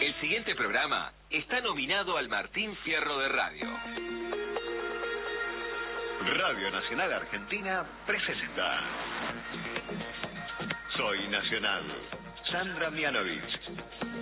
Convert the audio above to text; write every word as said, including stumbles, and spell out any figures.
El siguiente programa está nominado al Martín Fierro de Radio. Radio Nacional Argentina presenta Soy Nacional, Sandra Mianovich.